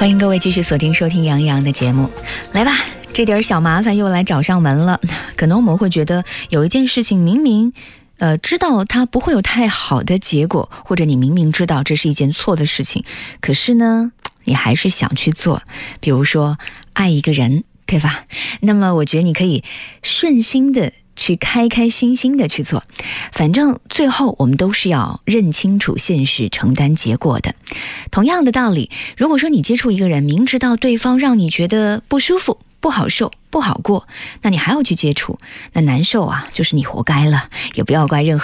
欢迎各位继续锁定收听杨洋的节目。来吧，这点小麻烦又来找上门了。可能我们会觉得有一件事情明明知道它不会有太好的结果，或者你明明知道这是一件错的事情，可是呢你还是想去做。比如说爱一个人，对吧？那么我觉得你可以顺心的去开开心心的去做，反正最后我们都是要认清楚现实，承担结果的。同样的道理，如果说你接触一个人，明知道对方让你觉得不舒服、不好受、不好过，那你还要去接触，那难受啊，就是你活该了，也不要怪任何